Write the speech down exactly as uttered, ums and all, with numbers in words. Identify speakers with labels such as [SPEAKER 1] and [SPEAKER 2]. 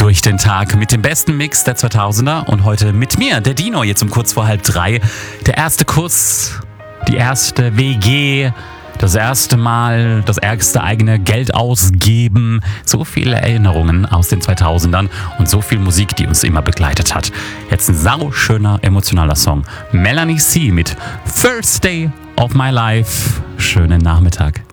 [SPEAKER 1] durch den Tag mit dem besten Mix der zweitausender und heute mit mir, der Dino, jetzt um kurz vor halb drei. Der erste Kuss, die erste W G, das erste Mal, das erste eigene Geld ausgeben. So viele Erinnerungen aus den zweitausendern und so viel Musik, die uns immer begleitet hat. Jetzt ein sauschöner, emotionaler Song. Melanie C. mit First Day of My Life. Schönen Nachmittag.